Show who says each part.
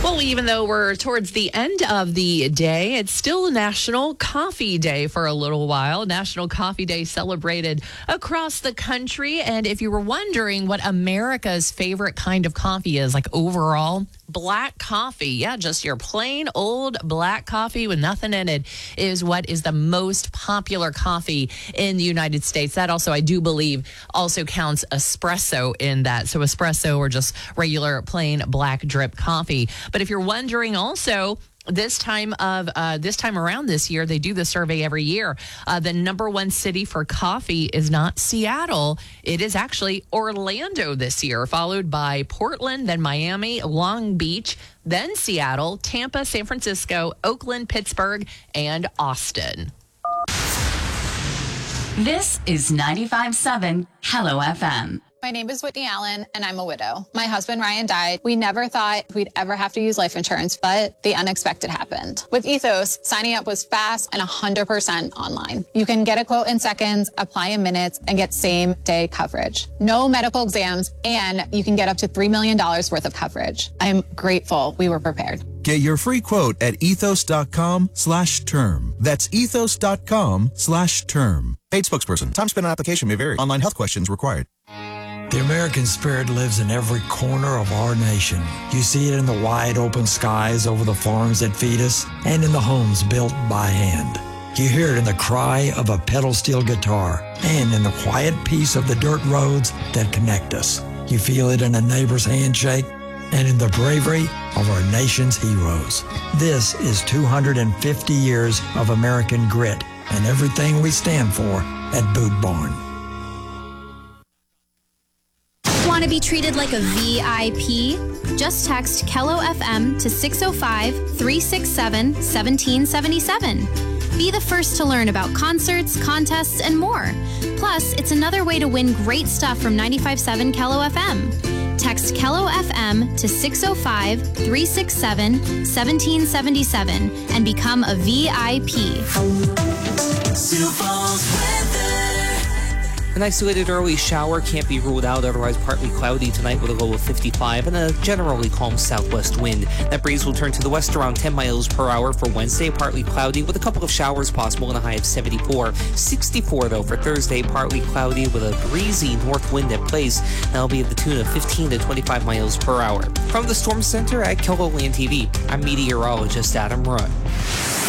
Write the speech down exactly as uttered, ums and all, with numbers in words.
Speaker 1: Well, even though we're towards the end of the day, it's still National Coffee Day for a little while. National Coffee Day celebrated across the country. And if you were wondering what America's favorite kind of coffee is, like overall, black coffee, yeah, just your plain old black coffee with nothing in it is what is the most popular coffee in the United States. That also, I do believe, also counts espresso in that. So espresso or just regular plain black drip coffee. But if you're wondering also, This time of uh, this time around this year, they do the survey every year. Uh, the number one city for coffee is not Seattle. It is actually Orlando this year, followed by Portland, then Miami, Long Beach, then Seattle, Tampa, San Francisco, Oakland, Pittsburgh, and Austin.
Speaker 2: This is ninety-five point seven Hello F M.
Speaker 3: My name is Whitney Allen, and I'm a widow. My husband, Ryan, died. We never thought we'd ever have to use life insurance, but the unexpected happened. With Ethos, signing up was fast and one hundred percent online. You can get a quote in seconds, apply in minutes, and get same-day coverage. No medical exams, and you can get up to three million dollars worth of coverage. I'm grateful we were prepared.
Speaker 4: Get your free quote at ethos.com slash term. That's ethos.com slash term. Paid spokesperson. Time spent on application may vary. Online health questions required.
Speaker 5: The American spirit lives in every corner of our nation. You see it in the wide open skies over the farms that feed us and in the homes built by hand. You hear it in the cry of a pedal steel guitar and in the quiet peace of the dirt roads that connect us. You feel it in a neighbor's handshake and in the bravery of our nation's heroes. This is two hundred fifty years of American grit and everything we stand for at Boot Barn.
Speaker 6: Want to be treated like a V I P? Just text Kello F M to six oh five, three six seven, one seven seven seven. Be the first to learn about concerts, contests, and more. Plus, it's another way to win great stuff from ninety-five point seven Kello F M. Text Kello F M to six oh five, three six seven, one seven seven seven and become a V I P.
Speaker 7: Sioux Falls weather.
Speaker 8: An isolated early shower can't be ruled out, otherwise partly cloudy tonight with a low of fifty-five and a generally calm southwest wind. That breeze will turn to the west around ten miles per hour for Wednesday, partly cloudy with a couple of showers possible and a high of seventy-four. sixty-four though for Thursday, partly cloudy with a breezy north wind at place. That'll be at the tune of fifteen to twenty-five miles per hour. From the Storm Center at KELOLAND T V, I'm meteorologist Adam Roy.